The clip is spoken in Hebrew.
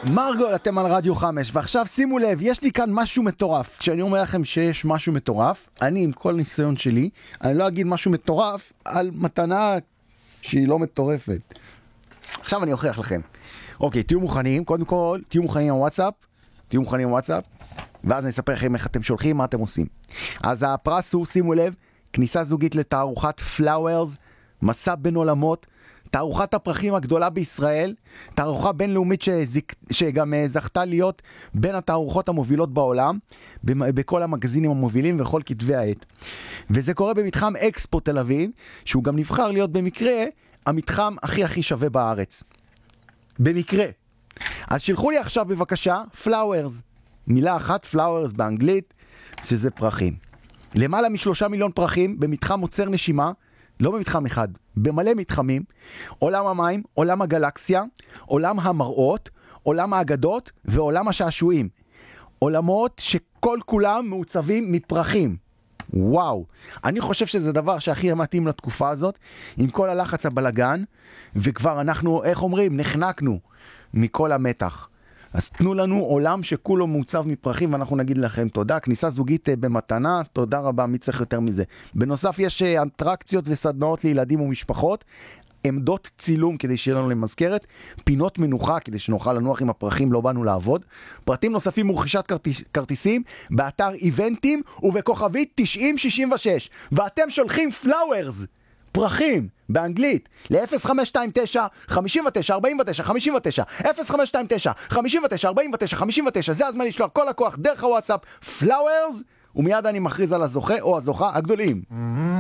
מרגול, אתם על רדיו 5, ועכשיו שימו לב, יש לי כאן משהו מטורף. כשאני אומר לכם שיש משהו מטורף, אני עם כל ניסיון שלי, אני לא אגיד משהו מטורף על מתנה שהיא לא מטורפת. עכשיו אני אוכיח לכם. אוקיי, תהיו מוכנים, קודם כל, תהיו מוכנים עם וואטסאפ, ואז אני אספר לכם איך אתם שולחים, מה אתם עושים. אז הפרס הוא, שימו לב, כניסה זוגית לתערוכת פלאוורס, מסע בין עולמות, תערוכת הפרחים הגדולה בישראל, תערוכה בינלאומית שגם זכתה להיות בין התערוכות המובילות בעולם, בכל המגזינים המובילים וכל כתבי העת. וזה קורה במתחם אקספו תל אביב, שהוא גם נבחר להיות במקרה המתחם הכי שווה בארץ. במקרה. אז שלחו לי עכשיו בבקשה פלאוורס. מילה אחת, פלאוורס באנגלית, שזה פרחים. למעלה מ3 מיליון פרחים במתחם עוצר נשימה, לא במתחם אחד, במלא מתחמים, עולם המים, עולם הגלקסיה, עולם המראות, עולם האגדות ועולם השעשועים. עולמות שכל כולם מעוצבים מפרחים. וואו, אני חושב שזה דבר שהכי מתאים לתקופה הזאת, עם כל הלחץ הבלגן, וכבר אנחנו, איך אומרים, נחנקנו מכל המתח. אז תנו לנו עולם שכולו מעוצב מפרחים, ואנחנו נגיד לכם תודה. כניסה זוגית במתנה, תודה רבה, מי צריך יותר מזה. בנוסף יש אטרקציות וסדנאות לילדים ומשפחות, עמדות צילום כדי שיהיה לנו למזכרת, פינות מנוחה כדי שנוכל לנוח עם הפרחים, לא באנו לעבוד. פרטים נוספים ורכישת כרטיסים באתר איבנטים ובכוכבית 9066. ואתם שולחים פלאוורס, פרחים, באנגלית, ל-0529 59 49 59 0529 59 49 59. זה הזמן לשלוח כל הכוח דרך הוואטסאפ פלאוורס, ומיד אני מכריז על הזוכה או הזוכה הגדולים.